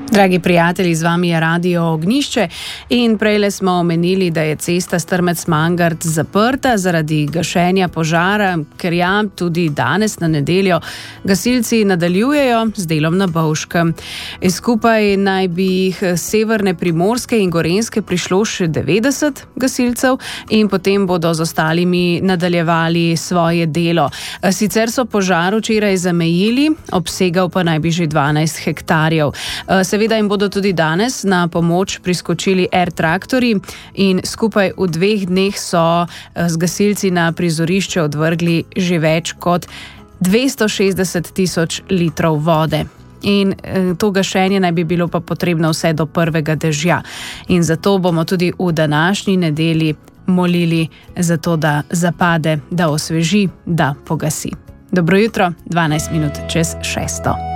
Dragi prijatelji, z vami je Radio Ognjišče in prejle smo omenili, da je cesta Strmec-Mangart zaprta zaradi gašenja požara, ker tudi danes na nedeljo gasilci nadaljujejo z delom na Bovškem. Skupaj naj bi jih severne Primorske in Gorenjske prišlo še 90 gasilcev in potem bodo z ostalimi nadaljevali svoje delo. Sicer so požar včeraj zamejili, obsegal pa naj bi že 12 hektarjev. Seveda jim bodo tudi danes na pomoč priskočili traktorji in skupaj v 2 dneh so z gasilci na prizorišče odvrgli že več kot 260.000 litrov vode. In to gašenje naj bi bilo pa potrebno vse do prvega dežja. In zato bomo tudi v današnji nedelji molili za to, da zapade, da osveži, da pogasi. Dobro jutro, 12 minut čez 6.